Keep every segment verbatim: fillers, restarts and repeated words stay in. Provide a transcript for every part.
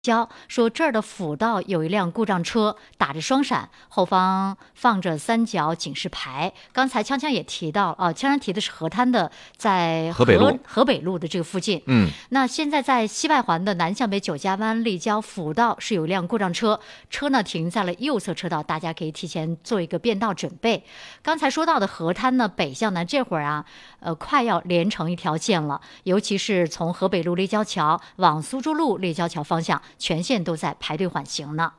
交说这儿的辅道有一辆故障车打着双闪，后方放着三角警示牌。刚才锵锵也提到啊，锵锵提的是河滩的，在河北路河北路的这个附近。 嗯， 那现在在西外环的南向北九家湾立交辅道是有一辆故障车，车呢停在了右侧车道，大家可以提前做一个变道准备。刚才说到的河滩呢，北向南这会儿啊，呃，快要连成一条线了，尤其是从河北路立交桥往苏州路立交桥方向。全线都在排队缓行呢。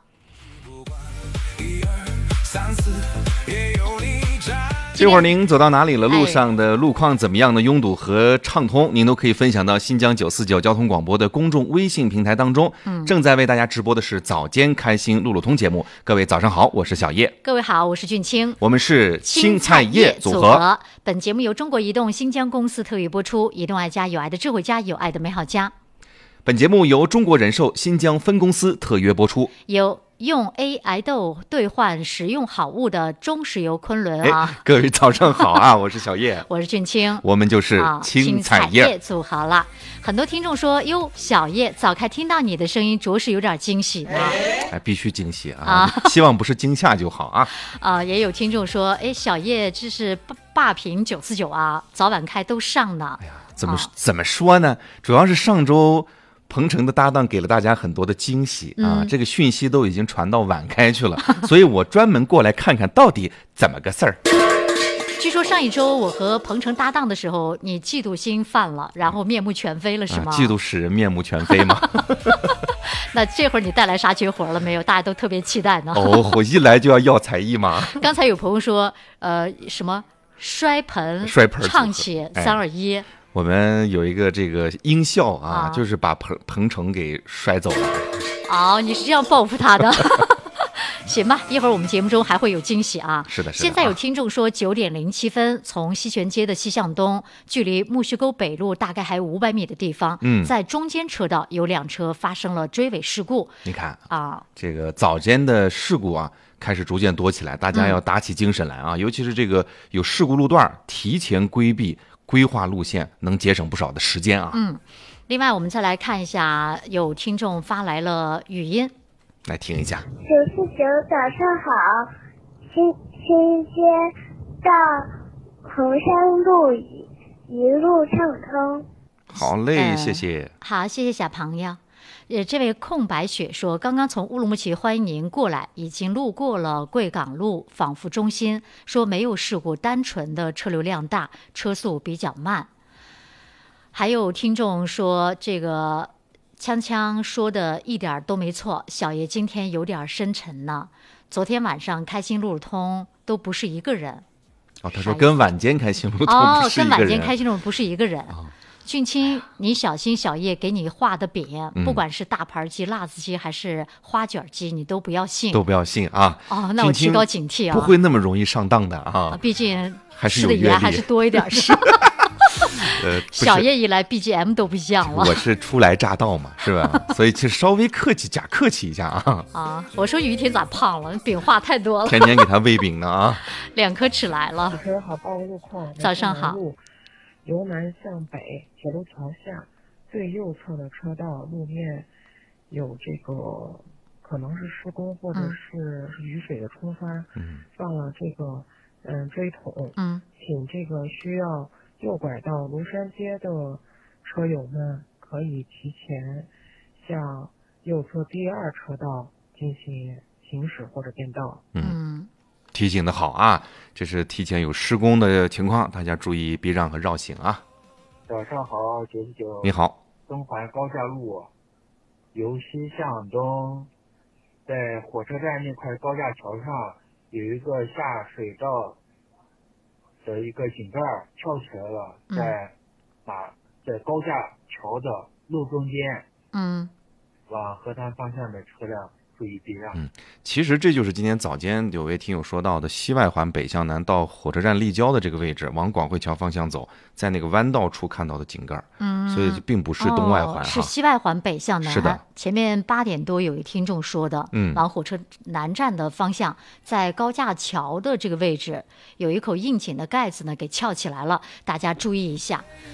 这会儿您走到哪里了？路上的路况怎么样呢？拥堵和畅通，您都可以分享到新疆九四九交通广播的公众微信平台当中。嗯，正在为大家直播的是早间开心路路通节目。各位早上好，我是小叶。 各位好，我是俊清。 我们是青菜叶组合。 组合本节目由中国移动新疆公司特约播出。移动爱家，有爱的智慧家，有爱的美好家。 本节目由中国人寿新疆分公司特约播出， 有用 A I 豆兑换实用好物的中石油昆仑啊！ 各位早上好啊，我是小叶， 我是俊清， 我们就是青菜叶、 啊、组合了。很多听众说，哟，小叶早开听到你的声音，着实有点惊喜呢。 哎，必须惊喜啊！啊希望不是惊吓就好啊！ 啊，也有听众说，哎，小叶这是霸屏九四九啊，早晚开都上呢。 哎呀，怎么、啊、怎么说呢？主要是上周。鹏程的搭档给了大家很多的惊喜啊、嗯，这个讯息都已经传到晚开去了，所以我专门过来看看到底怎么个事儿。 据说上一周我和鹏程搭档的时候，你嫉妒心犯了，然后面目全非了，是吗？ 啊、嫉妒使人面目全非吗？ 那这会儿你带来啥绝活了没有？大家都特别期待呢。 哦，我一来就要要才艺吗？ 刚才有朋友说，呃，什么摔盆， 摔盆， 唱起三二一。哎我们有一个这个音效啊，啊就是把鹏鹏程给摔走了。 哦，你是这样报复他的？行吧，一会儿我们节目中还会有惊喜啊。 是的，是的。 现在有听众说九点零七分，从西泉街的西向东，距离木须沟北路大概还有五百米的地方，嗯，在中间车道有两车发生了追尾事故。 你看啊， 这个早间的事故啊，开始逐渐多起来，大家要打起精神来啊！嗯、尤其是这个有事故路段，提前规避。规划路线能节省不少的时间啊。 嗯，另外我们再来看一下，有听众发来了语音， 来听一下。 九四九早上好，新新街到衡山路一路畅通。 好嘞，呃、谢谢。 好，谢谢小朋友。呃，这位空白雪说，刚刚从乌鲁木齐欢迎您过来，已经路过了贵港路仿佛中心，说没有事故，单纯的车流量大，车速比较慢。还有听众说，这个锵锵说的一点都没错，小爷今天有点深沉呢。昨天晚上开心路通都不是一个人。 哦，他说跟晚间开心路通不是一个人。 哦，跟晚间开心路不是一个人。哦，俊清，你小心小叶给你画的饼、嗯，不管是大盘鸡、辣子鸡还是花卷鸡，你都不要信， 都不要信啊！ 哦，那我提高警惕啊， 不会那么容易上当的啊！ 毕竟还是吃的盐还是多一点是。 呃， 小叶一来 B G M 都不一样了。 我是初来乍到嘛，是吧？所以其实稍微客气假客气一下啊。 啊，我说于天咋胖了？饼画太多了， 天天给他喂饼呢啊！ 两颗吃来了。 主持人好，报个路况。 早上好。 由南向北，铁路桥下最右侧的车道路面有这个可能是施工或者是雨水的冲刷，嗯，放了这个嗯锥桶，嗯，请这个需要右拐到庐山街的车友们可以提前向右侧第二车道进行行驶或者变道。 嗯，提醒的好啊，这是提前有施工的情况，大家注意避让和绕行啊。 早上好，九十九。 你好。 东环高架路由西向东，在火车站那块高架桥上有一个下水道的一个井盖翘起来了，嗯、在马在高架桥的路中间，嗯，往河滩方向的车辆注意避让。 嗯，其实这就是今天早间有位听友说到的西外环北向南到火车站立交的这个位置，往广汇桥方向走，在那个弯道处看到的井盖，嗯，所以并不是东外环、哦、 是西外环北向南。 是的， 前面八点多有一听众说的，嗯，往火车南站的方向，在高架桥的这个位置有一口硬井的盖子呢给翘起来了，大家注意一下。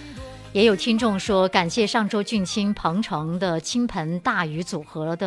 也有听众说，感谢上周俊清、彭程的倾盆大雨组合的